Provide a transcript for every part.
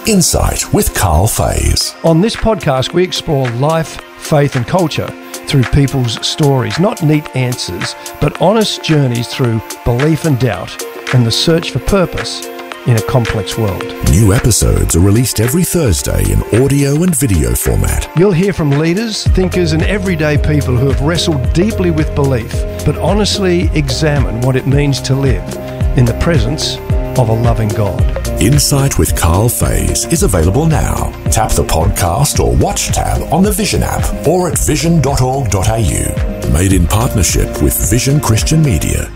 Insight with Carl Fays. On this podcast, we explore life, faith and culture through people's stories, not neat answers, but honest journeys through belief and doubt and the search for purpose in a complex world. New episodes are released every Thursday in audio and video format. You'll hear from leaders, thinkers and everyday people who have wrestled deeply with belief, but honestly examine what it means to live in the presence of a loving God. Insight with Carl Fays is available now. Tap the podcast or watch tab on the Vision app or at vision.org.au. Made in partnership with Vision Christian Media.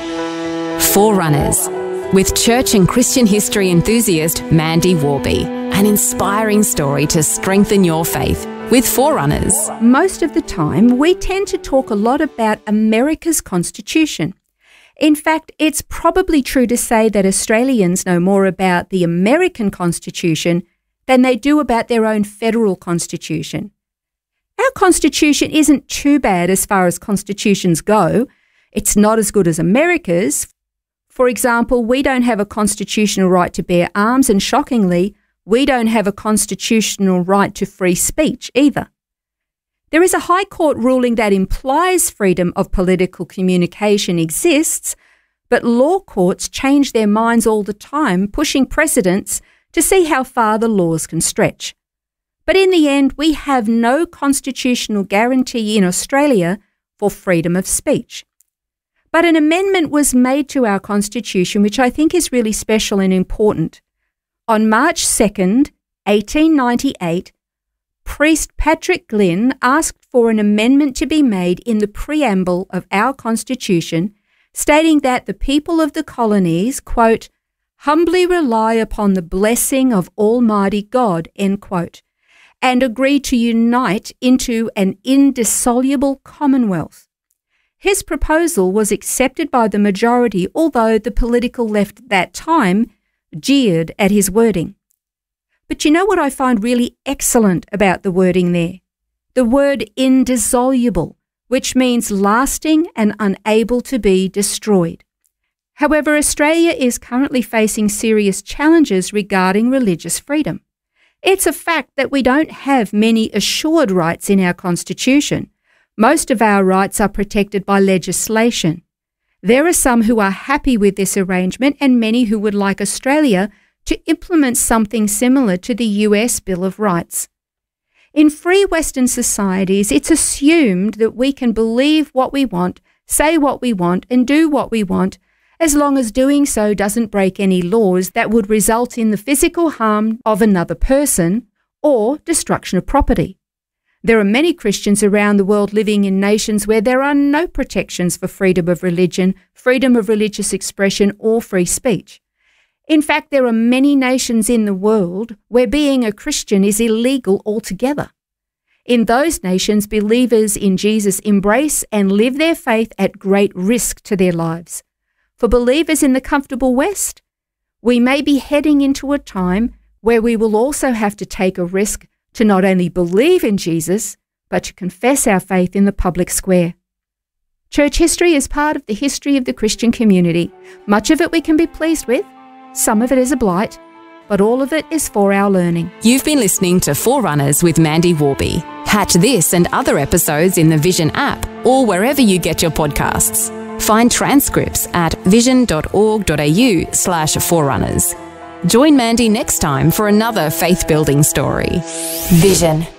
Forerunners, with church and Christian history enthusiast Mandy Warby. An inspiring story to strengthen your faith with Forerunners. Most of the time, we tend to talk a lot about America's Constitution. In fact, it's probably true to say that Australians know more about the American Constitution than they do about their own federal constitution. Our constitution isn't too bad as far as constitutions go. It's not as good as America's. For example, we don't have a constitutional right to bear arms, and shockingly, we don't have a constitutional right to free speech either. There is a High Court ruling that implies freedom of political communication exists, but law courts change their minds all the time, pushing precedents to see how far the laws can stretch. But in the end, we have no constitutional guarantee in Australia for freedom of speech. But an amendment was made to our Constitution, which I think is really special and important. On March 2nd, 1898, Priest Patrick Glynn asked for an amendment to be made in the preamble of our Constitution, stating that the people of the colonies, quote, humbly rely upon the blessing of Almighty God, end quote, and agree to unite into an indissoluble commonwealth. His proposal was accepted by the majority, although the political left at that time jeered at his wording. But you know what I find really excellent about the wording there? The word indissoluble, which means lasting and unable to be destroyed. However, Australia is currently facing serious challenges regarding religious freedom. It's a fact that we don't have many assured rights in our Constitution. Most of our rights are protected by legislation. There are some who are happy with this arrangement and many who would like Australia to implement something similar to the US Bill of Rights. In free Western societies, it's assumed that we can believe what we want, say what we want, and do what we want, as long as doing so doesn't break any laws that would result in the physical harm of another person or destruction of property. There are many Christians around the world living in nations where there are no protections for freedom of religion, freedom of religious expression, or free speech. In fact, there are many nations in the world where being a Christian is illegal altogether. In those nations, believers in Jesus embrace and live their faith at great risk to their lives. For believers in the comfortable West, we may be heading into a time where we will also have to take a risk to not only believe in Jesus, but to confess our faith in the public square. Church history is part of the history of the Christian community. Much of it we can be pleased with. Some of it is a blight, but all of it is for our learning. You've been listening to Forerunners with Mandy Warby. Catch this and other episodes in the Vision app or wherever you get your podcasts. Find transcripts at vision.org.au/forerunners. Join Mandy next time for another faith-building story. Vision.